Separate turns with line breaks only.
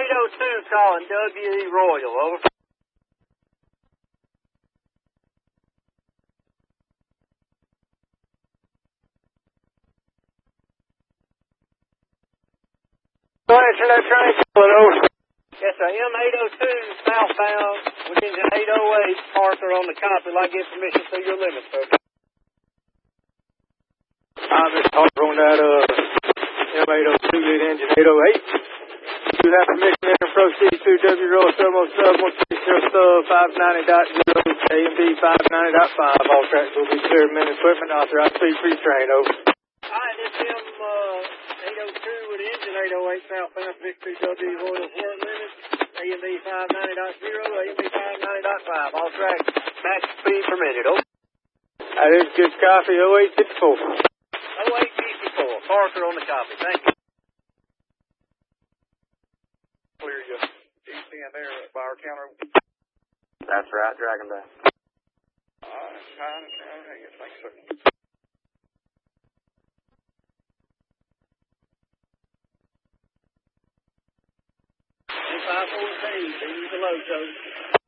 802 calling W.E. Royal, over. Internet train calling, over. Yes, sir. M802 southbound with engine 808, Parker on the copy. I'd like to get permission through your limit, sir.
I'm Mr. Harper on that M802 lead engine 808. You have permission to proceed to W. Roll Thermo Sub 130 Sub 590.0 AMB 590.5. All tracks will be cleared. Men equipment authorized speed free train, over.
Alright, this M802 with engine 808 southbound 62W Royal Fort Limit. AMB 590.0, AMB 590.5. All tracks max speed permitted, over.
That is good copy, 0854.
0854, Parker on the copy. Thank you.
Clear you. ECN there by our counter.
That's right, Dragon Bay.
Alright, thanks, sir.
514, below, Joe.